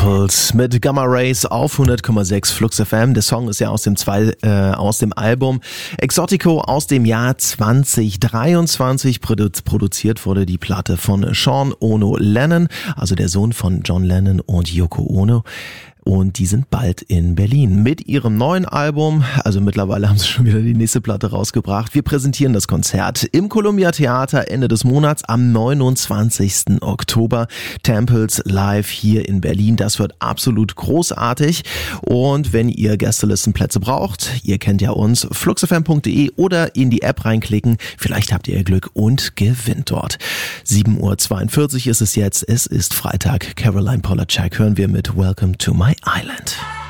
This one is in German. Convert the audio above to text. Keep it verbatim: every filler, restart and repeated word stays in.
Temples mit Gamma Rays auf hundert Komma sechs Flux F M. Der Song ist ja aus dem zwei, äh, aus dem Album Exotico aus dem Jahr zwanzig dreiundzwanzig. Produ- produziert wurde die Platte von Sean Ono Lennon, also der Sohn von John Lennon und Yoko Ono. Und die sind bald in Berlin mit ihrem neuen Album. Also mittlerweile haben sie schon wieder die nächste Platte rausgebracht. Wir präsentieren das Konzert im Columbia Theater Ende des Monats am neunundzwanzigsten Oktober. Temples live hier in Berlin. Das wird absolut großartig. Und wenn ihr Gästelistenplätze braucht, ihr kennt ja uns, fluxfm punkt de oder in die App reinklicken. Vielleicht habt ihr Glück und gewinnt dort. sieben Uhr zweiundvierzig ist es jetzt. Es ist Freitag. Caroline Polachek hören wir mit Welcome to My Island.